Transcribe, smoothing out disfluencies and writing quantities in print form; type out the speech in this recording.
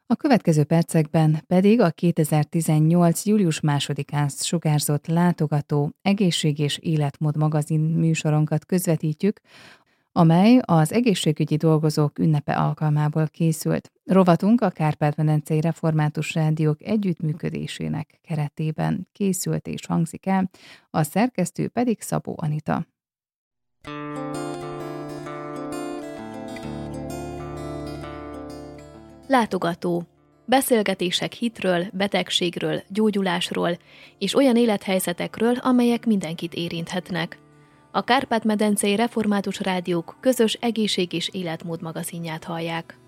A következő percekben pedig a 2018. július 2-án sugárzott Látogató egészség és életmód magazin műsoronkat közvetítjük, amely az egészségügyi dolgozók ünnepe alkalmából készült. Rovatunk a Kárpát-medencei Református Rádiók együttműködésének keretében készült és hangzik el, a szerkesztő pedig Szabó Anita. Látogató. Beszélgetések hitről, betegségről, gyógyulásról és olyan élethelyzetekről, amelyek mindenkit érinthetnek. A Kárpát-medencei Református Rádiók közös egészség és életmód magazinját hallják.